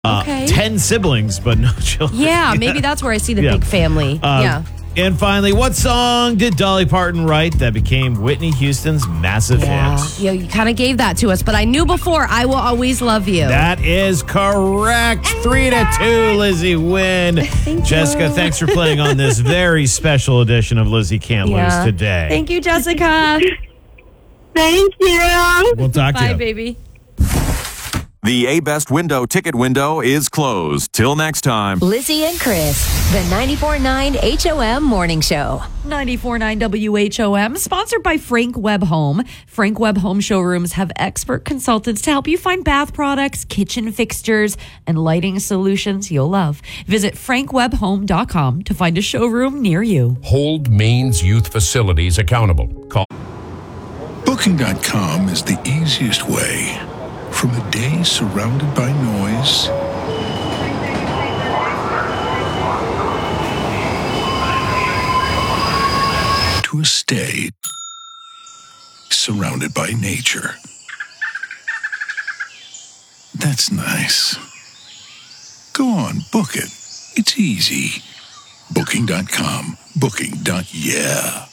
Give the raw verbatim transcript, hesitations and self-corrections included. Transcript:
Uh, Okay. ten siblings, but no children. Yeah, maybe that's where I see the Yeah. big family. Uh, yeah. And finally, what song did Dolly Parton write that became Whitney Houston's massive Yeah. hit? Yeah, you kind of gave that to us, but I knew before, I Will Always Love You. That is correct. Three to two, Lizzie win. Thank Jessica, you. thanks for playing on this very special edition of Lizzie Can't Yeah. Lose today. Thank you, Jessica. Thank you. We'll talk to Bye, you. baby. The A-Best window ticket window is closed. Till next time. Lizzie and Chris, the ninety-four point nine H O M Morning Show. ninety-four point nine W H O M, sponsored by Frank Webb Home. Frank Webb Home showrooms have expert consultants to help you find bath products, kitchen fixtures, and lighting solutions you'll love. Visit frank webb home dot com to find a showroom near you. Hold Maine's youth facilities accountable. Call Booking dot com is the easiest way. From a day surrounded by noise to a stay surrounded by nature. That's nice. Go on, book it. It's easy. Booking dot com. Booking. Yeah.